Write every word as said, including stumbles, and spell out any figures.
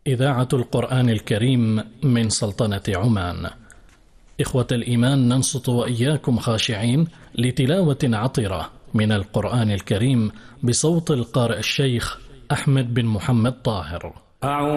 إذاعة القرآن الكريم من سلطنة عمان. إخوة الإيمان، ننصت وإياكم خاشعين لتلاوة عطرة من القرآن الكريم بصوت القارئ الشيخ أحمد بن محمد طاهر.